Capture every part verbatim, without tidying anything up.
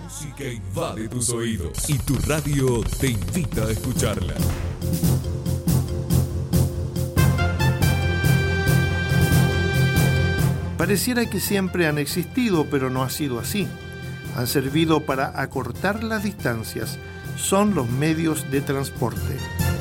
música invade tus oídos y tu radio te invita a escucharla. Pareciera que siempre han existido, pero no ha sido así. Han servido para acortar las distancias. Son los medios de transporte.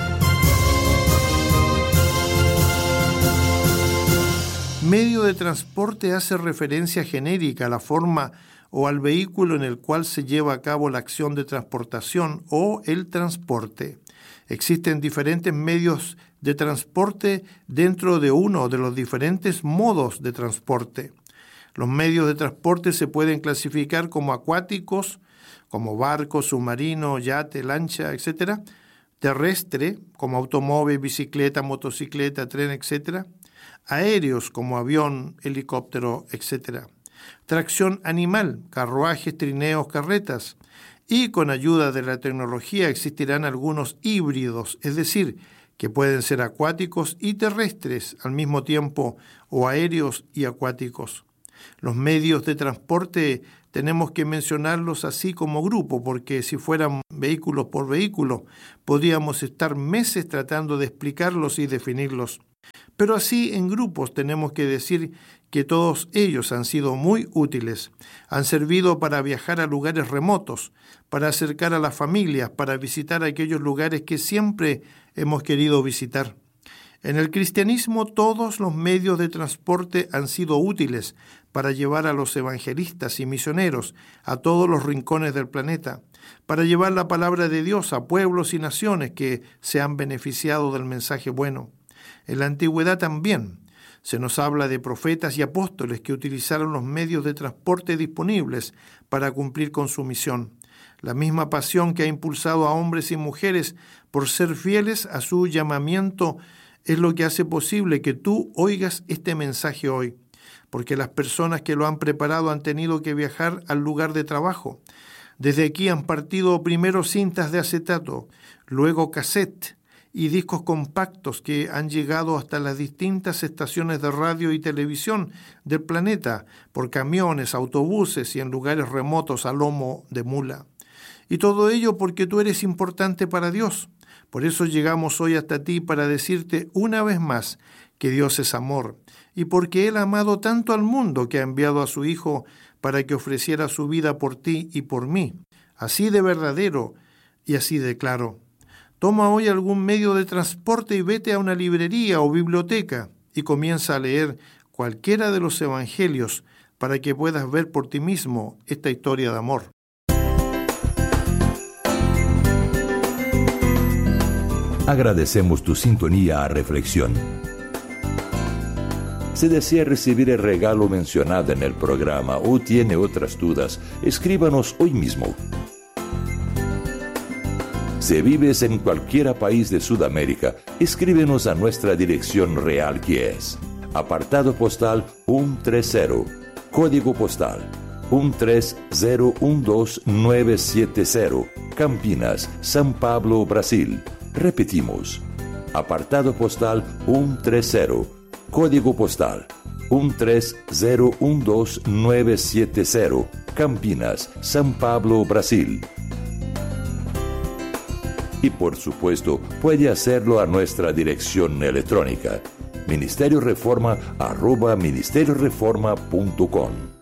Medio de transporte hace referencia genérica a la forma o al vehículo en el cual se lleva a cabo la acción de transportación o el transporte. Existen diferentes medios de transporte dentro de uno de los diferentes modos de transporte. Los medios de transporte se pueden clasificar como acuáticos, como barco, submarino, yate, lancha, etcétera. Terrestre, como automóvil, bicicleta, motocicleta, tren, etcétera. Aéreos, como avión, helicóptero, etcétera. Tracción animal, carruajes, trineos, carretas. Y con ayuda de la tecnología existirán algunos híbridos, es decir, que pueden ser acuáticos y terrestres al mismo tiempo, o aéreos y acuáticos. Los medios de transporte tenemos que mencionarlos así como grupo, porque si fueran vehículos por vehículo, podríamos estar meses tratando de explicarlos y definirlos. Pero así en grupos tenemos que decir que todos ellos han sido muy útiles. Han servido para viajar a lugares remotos, para acercar a las familias, para visitar aquellos lugares que siempre hemos querido visitar. En el cristianismo todos los medios de transporte han sido útiles para llevar a los evangelistas y misioneros a todos los rincones del planeta, para llevar la palabra de Dios a pueblos y naciones que se han beneficiado del mensaje bueno. En la antigüedad también se nos habla de profetas y apóstoles que utilizaron los medios de transporte disponibles para cumplir con su misión. La misma pasión que ha impulsado a hombres y mujeres por ser fieles a su llamamiento es lo que hace posible que tú oigas este mensaje hoy, porque las personas que lo han preparado han tenido que viajar al lugar de trabajo. Desde aquí han partido primero cintas de acetato, luego cassette y discos compactos que han llegado hasta las distintas estaciones de radio y televisión del planeta por camiones, autobuses y en lugares remotos a lomo de mula. Y todo ello porque tú eres importante para Dios. Por eso llegamos hoy hasta ti para decirte una vez más que Dios es amor y porque Él ha amado tanto al mundo que ha enviado a su Hijo para que ofreciera su vida por ti y por mí, así de verdadero y así de claro. Toma hoy algún medio de transporte y vete a una librería o biblioteca y comienza a leer cualquiera de los evangelios para que puedas ver por ti mismo esta historia de amor. Agradecemos tu sintonía a Reflexión. Si desea recibir el regalo mencionado en el programa o tiene otras dudas, escríbanos hoy mismo. Si vives en cualquier país de Sudamérica, escríbenos a nuestra dirección real que es apartado postal ciento treinta, código postal uno tres cero uno dos nueve siete cero, Campinas, São Paulo, Brasil. Repetimos, apartado postal ciento treinta, código postal uno tres cero uno dos nueve siete cero, Campinas, São Paulo, Brasil. Y por supuesto, puede hacerlo a nuestra dirección electrónica, ministerio reforma arroba ministerio reforma punto com.